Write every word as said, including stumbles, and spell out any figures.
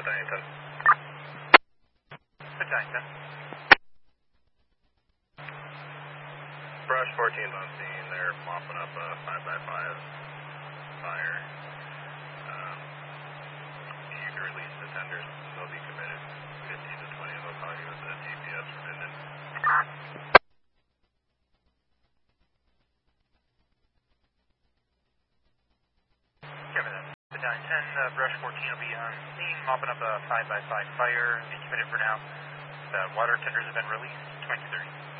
Battalion ten. Battalion ten. Brush fourteen's on scene. They're mopping up a five by five fire. Um, you can release the tenders. They'll be committed fifteen to twenty, and they'll call you with the G P S from Minden. Cover that. Battalion ten, uh, Brush fourteen will be on scene, mopping up a five by five fire. Be committed for now. The water tenders have been released. twenty thirty.